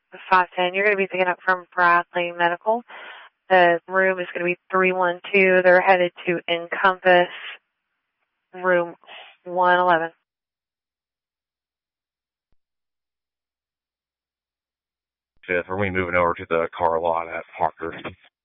510. You're going to be picking up from Bradley Medical. The room is going to be 312. They're headed to Encompass, room 111. Fifth, are we moving over to the car lot at Parker?